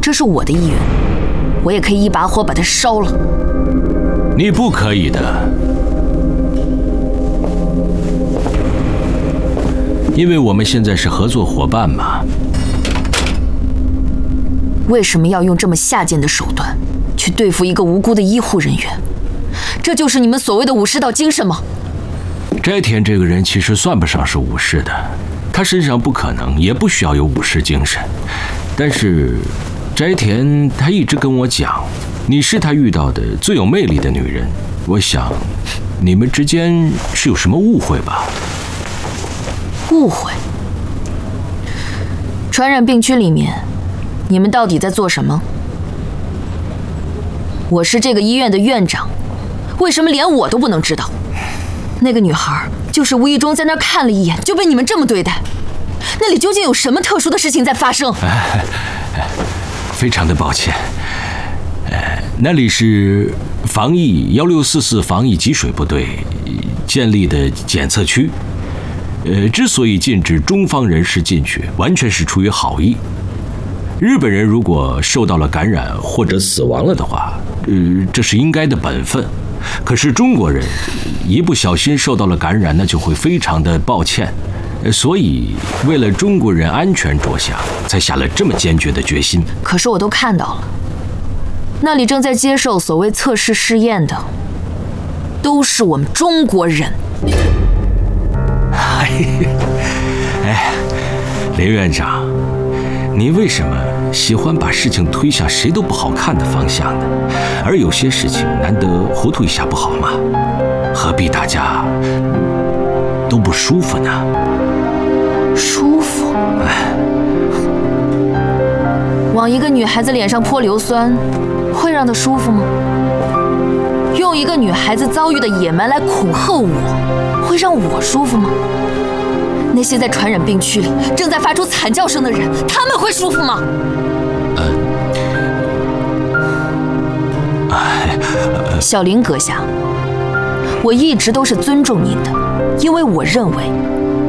这是我的医院，我也可以一把火把它烧了。 你不可以的，因为我们现在是合作伙伴嘛。 为什么要用这么下贱的手段去对付一个无辜的医护人员？这就是你们所谓的武士道精神吗？ 斋田这个人其实算不上是武士的，他身上不可能也不需要有武士精神。但是斋田他一直跟我讲，你是他遇到的最有魅力的女人。我想你们之间是有什么误会吧？ 误会？传染病区里面你们到底在做什么？我是这个医院的院长，为什么连我都不能知道？那个女孩就是无意中在那儿看了一眼，就被你们这么对待，那里究竟有什么特殊的事情在发生？ 非常的抱歉，那里是防疫1644防疫给水部队建立的检测区，之所以禁止中方人士进去，完全是出于好意。日本人如果受到了感染或者死亡了的话，这是应该的本分。可是中国人一不小心受到了感染，那就会非常的抱歉。所以为了中国人安全着想，才下了这么坚决的决心。 可是我都看到了，那里正在接受所谓测试试验的，都是我们中国人。 林院长，你为什么喜欢把事情推向谁都不好看的方向呢？而有些事情难得糊涂一下不好吗？何必大家都不舒服呢？ 舒服？往一个女孩子脸上泼硫酸，会让她舒服吗？用一个女孩子遭遇的野蛮来恐吓我，会让我舒服吗？那些在传染病区里正在发出惨叫声的人，他们会舒服吗？小林阁下，我一直都是尊重您的，因为我认为